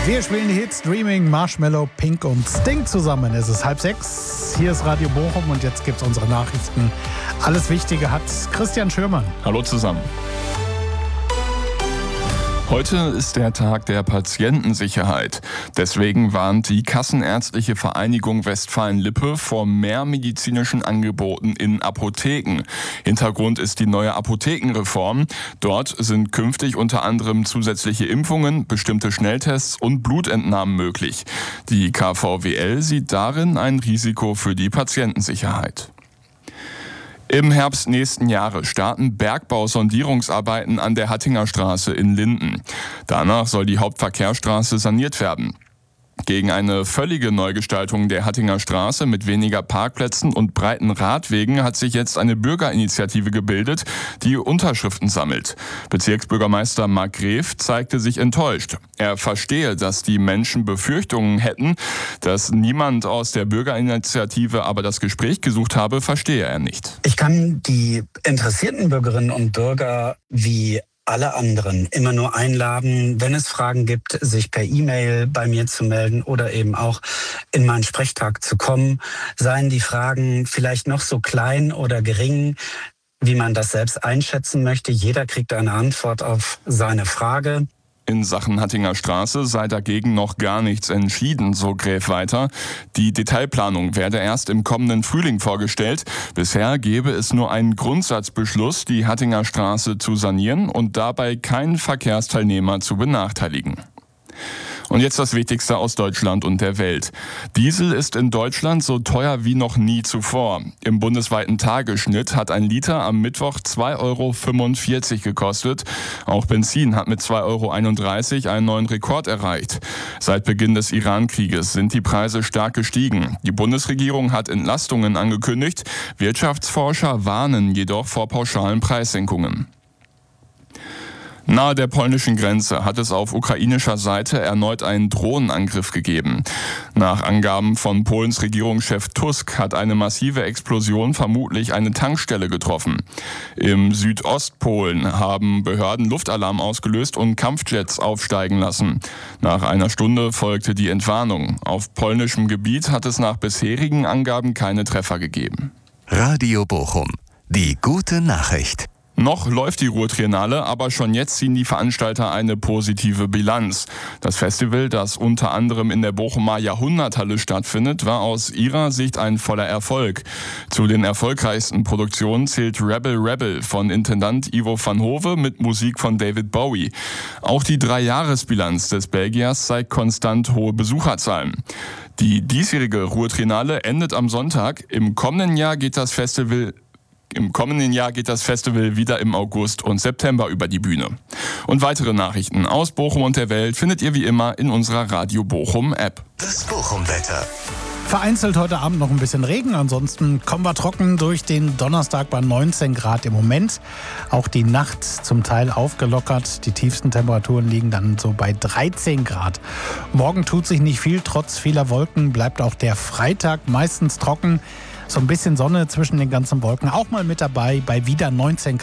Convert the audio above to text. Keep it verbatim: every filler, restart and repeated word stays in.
Wir spielen die Hits Dreaming, Marshmallow, Pink und Sting zusammen. Es ist halb sechs, hier ist Radio Bochum und jetzt gibt's unsere Nachrichten. Alles Wichtige hat Christian Schürmann. Hallo zusammen. Heute ist der Tag der Patientensicherheit. Deswegen warnt die Kassenärztliche Vereinigung Westfalen-Lippe vor mehr medizinischen Angeboten in Apotheken. Hintergrund ist die neue Apothekenreform. Dort sind künftig unter anderem zusätzliche Impfungen, bestimmte Schnelltests und Blutentnahmen möglich. Die K V W L sieht darin ein Risiko für die Patientensicherheit. Im Herbst nächsten Jahres starten Bergbausondierungsarbeiten an der Hattinger Straße in Linden. Danach soll die Hauptverkehrsstraße saniert werden. Gegen eine völlige Neugestaltung der Hattinger Straße mit weniger Parkplätzen und breiten Radwegen hat sich jetzt eine Bürgerinitiative gebildet, die Unterschriften sammelt. Bezirksbürgermeister Marc Gref zeigte sich enttäuscht. Er verstehe, dass die Menschen Befürchtungen hätten, dass niemand aus der Bürgerinitiative aber das Gespräch gesucht habe, verstehe er nicht. Ich kann die interessierten Bürgerinnen und Bürger wie alle anderen immer nur einladen, wenn es Fragen gibt, sich per E-Mail bei mir zu melden oder eben auch in meinen Sprechtag zu kommen. Seien die Fragen vielleicht noch so klein oder gering, wie man das selbst einschätzen möchte. Jeder kriegt eine Antwort auf seine Frage. In Sachen Hattinger Straße sei dagegen noch gar nichts entschieden, so Gref weiter. Die Detailplanung werde erst im kommenden Frühling vorgestellt. Bisher gebe es nur einen Grundsatzbeschluss, die Hattinger Straße zu sanieren und dabei keinen Verkehrsteilnehmer zu benachteiligen. Und jetzt das Wichtigste aus Deutschland und der Welt. Diesel ist in Deutschland so teuer wie noch nie zuvor. Im bundesweiten Tagesschnitt hat ein Liter am Mittwoch zwei Euro fünfundvierzig gekostet. Auch Benzin hat mit zwei Euro einunddreißig einen neuen Rekord erreicht. Seit Beginn des Iran-Krieges sind die Preise stark gestiegen. Die Bundesregierung hat Entlastungen angekündigt. Wirtschaftsforscher warnen jedoch vor pauschalen Preissenkungen. Nahe der polnischen Grenze hat es auf ukrainischer Seite erneut einen Drohnenangriff gegeben. Nach Angaben von Polens Regierungschef Tusk hat eine massive Explosion vermutlich eine Tankstelle getroffen. Im Südostpolen haben Behörden Luftalarm ausgelöst und Kampfjets aufsteigen lassen. Nach einer Stunde folgte die Entwarnung. Auf polnischem Gebiet hat es nach bisherigen Angaben keine Treffer gegeben. Radio Bochum, die gute Nachricht. Noch läuft die Ruhr-Triennale, aber schon jetzt ziehen die Veranstalter eine positive Bilanz. Das Festival, das unter anderem in der Bochumer Jahrhunderthalle stattfindet, war aus ihrer Sicht ein voller Erfolg. Zu den erfolgreichsten Produktionen zählt Rebel Rebel von Intendant Ivo van Hove mit Musik von David Bowie. Auch die Dreijahresbilanz des Belgiers zeigt konstant hohe Besucherzahlen. Die diesjährige Ruhr-Triennale endet am Sonntag. Im kommenden Jahr geht das Festival Im kommenden Jahr geht das Festival wieder im August und September über die Bühne. Und weitere Nachrichten aus Bochum und der Welt findet ihr wie immer in unserer Radio Bochum App. Das Bochum-Wetter. Vereinzelt heute Abend noch ein bisschen Regen, ansonsten kommen wir trocken durch den Donnerstag bei neunzehn Grad im Moment. Auch die Nacht zum Teil aufgelockert, die tiefsten Temperaturen liegen dann so bei dreizehn Grad. Morgen tut sich nicht viel, trotz vieler Wolken bleibt auch der Freitag meistens trocken. So ein bisschen Sonne zwischen den ganzen Wolken auch mal mit dabei bei wieder neunzehn Grad.